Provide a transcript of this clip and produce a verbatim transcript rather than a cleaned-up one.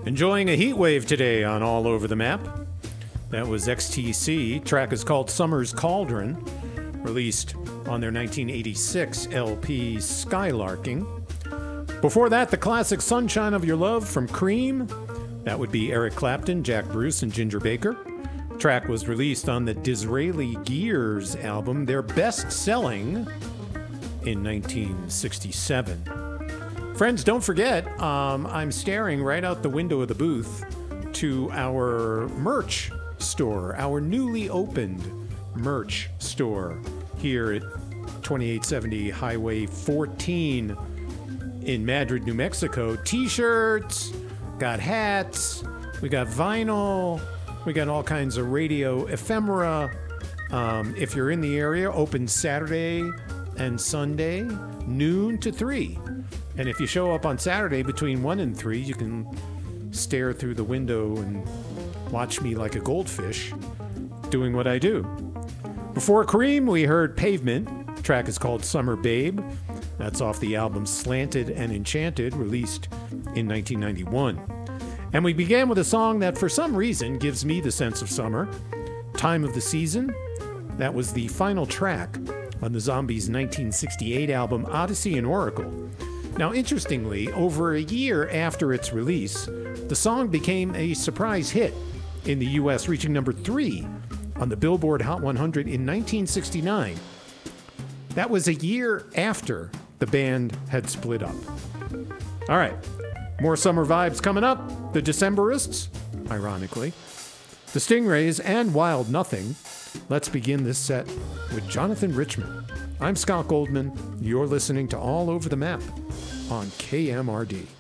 Enjoying a heat wave today on All Over the Map. That was X T C. Track is called Summer's Cauldron, released on their nineteen eighty-six L P Skylarking. Before that, the classic Sunshine of Your Love from Cream. That would be Eric Clapton, Jack Bruce, and Ginger Baker. The track was released on the Disraeli Gears album, their best-selling in nineteen sixty-seven. Friends, don't forget, um, I'm staring right out the window of the booth to our merch store, our newly opened merch store here at twenty-eight seventy Highway fourteen in Madrid, New Mexico. T-shirts, got hats, we got vinyl, we got all kinds of radio ephemera. Um, if you're in the area, open Saturday and Sunday, noon to three. And if you show up on Saturday between one and three, you can stare through the window and watch me like a goldfish doing what I do. Before Cream, we heard Pavement. The track is called Summer Babe. That's off the album Slanted and Enchanted, released in nineteen ninety-one. And we began with a song that for some reason gives me the sense of summer, Time of the Season. That was the final track on the Zombies' nineteen sixty-eight album Odyssey and Oracle. Now, interestingly, over a year after its release, the song became a surprise hit in the U S, reaching number three on the Billboard Hot one hundred in nineteen sixty-nine. That was a year after the band had split up. All right, more summer vibes coming up. The Decemberists, ironically, the Stingrays, and Wild Nothing. Let's begin this set with Jonathan Richman. I'm Scott Goldman. You're listening to All Over the Map on K M R D.